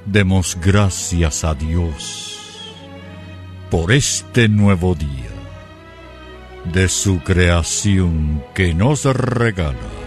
Demos gracias a Dios por este nuevo día de su creación que nos regala.